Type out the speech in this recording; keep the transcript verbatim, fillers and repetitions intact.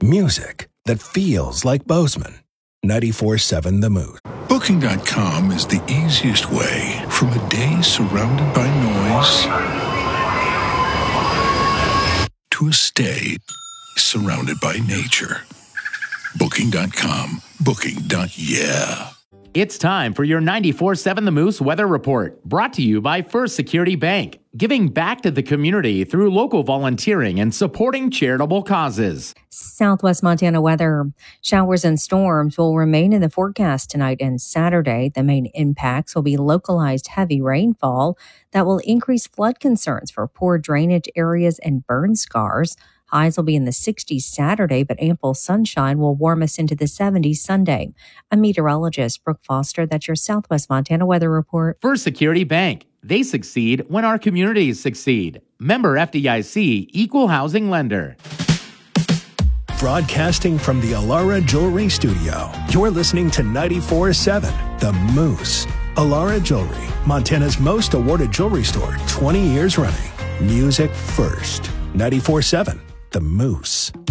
Music that feels like Bozeman. ninety-four seven The Moose. Booking dot com is the easiest way from a day surrounded by noise to a stay surrounded by nature. Booking dot com. Booking. Yeah. It's time for your ninety-four seven The Moose Weather Report, brought to you by First Security Bank, giving back to the community through local volunteering and supporting charitable causes. Southwest Montana weather. Showers and storms will remain in the forecast tonight and Saturday. The main impacts will be localized heavy rainfall that will increase flood concerns for poor drainage areas and burn scars. Highs will be in the sixties Saturday, but ample sunshine will warm us into the seventies Sunday. I'm meteorologist Brooke Foster. That's your Southwest Montana weather report. First Security Bank. They succeed when our communities succeed. Member F D I C, Equal Housing Lender. Broadcasting from the Alara Jewelry Studio, you're listening to ninety-four seven The Moose. Alara Jewelry, Montana's most awarded jewelry store, twenty years running. Music first. ninety-four seven The Moose.